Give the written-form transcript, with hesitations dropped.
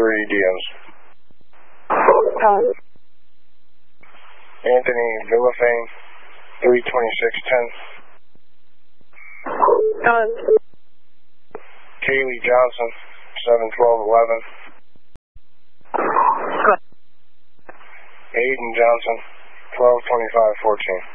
DMs. Anthony Villafane, 32610. Kaylee Johnson, 71211. Aiden Johnson, 122514.